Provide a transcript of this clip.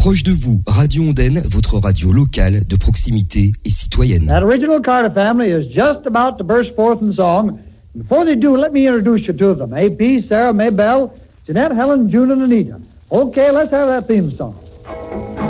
proche de vous. Radio Ondaine, votre radio locale de proximité et citoyenne. That original Carter family is just about to burst forth in song. Before they do, let me introduce you to them. AP, Sarah, Maybelle, Jeanette, Helen, June, and Anita. Okay, let's have that theme song.